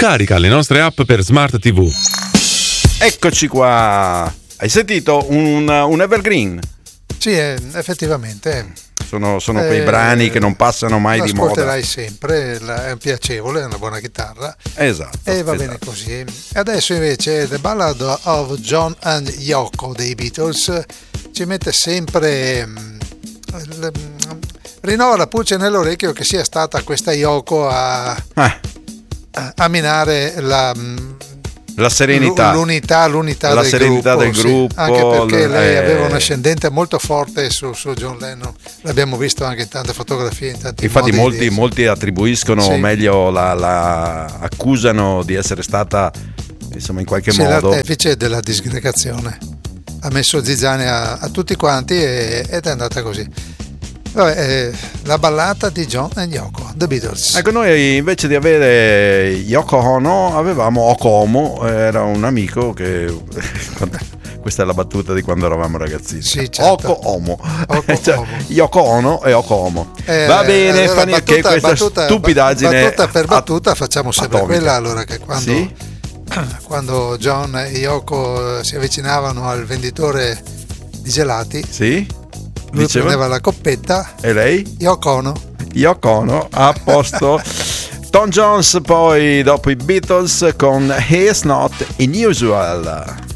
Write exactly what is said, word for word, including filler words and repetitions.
Scarica le nostre app per Smart ti vu. Eccoci qua. Hai sentito un, un evergreen? Sì, eh, effettivamente. Sono, sono eh, quei brani che non passano mai di moda. Ascolterai sempre, è piacevole, è una buona chitarra. Esatto. E va esatto. bene così. Adesso invece The Ballad of John and Yoko dei Beatles ci mette sempre... Mh, rinnova la pulce nell'orecchio che sia stata questa Yoko a, eh. a, a minare la... La serenità, l'unità, l'unità la del serenità gruppo, del sì. gruppo, anche perché lei eh... aveva un ascendente molto forte su, su John Lennon, l'abbiamo visto anche in tante fotografie, in tanti infatti modi molti, di... molti attribuiscono, sì. meglio la, la accusano di essere stata, insomma, in qualche sì, modo l'artefice della disgregazione, ha messo zizzania a, a tutti quanti e, ed è andata così. Vabbè, eh, la ballata di John and Yoko, The Beatles. Ecco, noi invece di avere Yoko Ono avevamo Okomo, era un amico che questa è la battuta di quando eravamo ragazzini. Sì, certo. Oko Omo, Oko, cioè, Omo. Yoko Ono e Oko Omo. Eh, Va bene, allora, Fanny, battuta, che questa battuta, stupidaggine battuta per battuta facciamo sempre atomica. quella, allora, che quando, sì? quando John e Yoko si avvicinavano al venditore di gelati, sì? lui Diceva? prendeva la coppetta e lei? Yoko Ono. Yoko Ono, a posto. Tom Jones poi dopo i Beatles con He's Not Unusual.